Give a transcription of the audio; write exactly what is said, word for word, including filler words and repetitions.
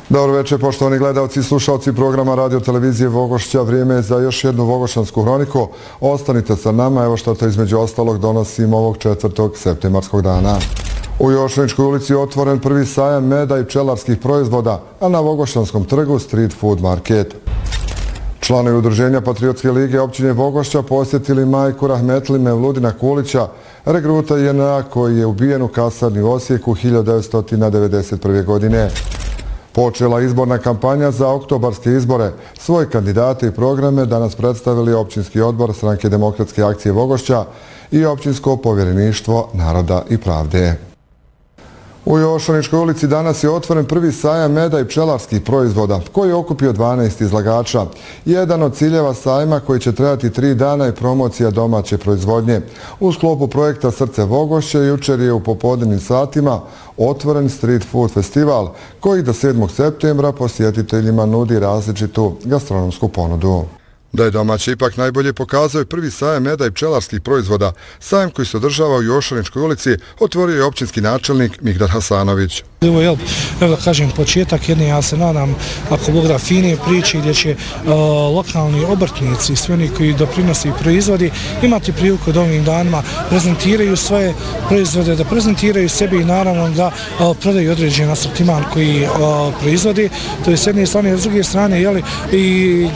Dobro večer, poštovani gledalci i slušalci programa Radio Televizije Vogošća. Vrijeme je za još jednu vogošćansku hroniku. Ostanite sa nama, evo što to između ostalog donosim ovog četvrtog septembarskog dana. U Jošaničkoj ulici je otvoren prvi sajam meda i pčelarskih proizvoda, a na Vogošćanskom trgu Street Food Market. Članovi udruženja Patriotske lige općine Vogošća posjetili majku Rahmetli Mevludina Kulića, regruta J N A koji je ubijen u kasarni u Osijeku hiljadu devetsto devedeset prve. godine. Počela izborna kampanja za oktobarske izbore. Svoje kandidate i programe danas predstavili općinski odbor Stranke demokratske akcije Vogošća i općinsko povjereništvo Naroda i pravde. U Jošaničkoj ulici danas je otvoren prvi sajam meda i pčelarskih proizvoda koji je okupio dvanaest izlagača. Jedan od ciljeva sajma koji će trajati tri dana je promocija domaće proizvodnje. U sklopu projekta Srce Vogošće jučer je u popodnevnim satima otvoren Street Food festival koji do sedmog septembra posjetiteljima nudi različitu gastronomsku ponudu. Da je domaće ipak najbolje pokazao je prvi sajam meda i pčelarskih proizvoda. Sajam koji se održava u Jošaničkoj ulici otvorio je općinski načelnik Migdad Hasanović. Ovo je, evo da kažem, početak jedne, ja se nadam, ako Bog da, fine priče gdje će uh, lokalni obrtnici, svi oni koji doprinose i proizvodi, imati priliku da ovim danima prezentiraju svoje proizvode, da prezentiraju sebe i naravno da uh, prodaju određen asortiman koji uh, proizvodi. To je s jedne strane, s druge strane, jeli, i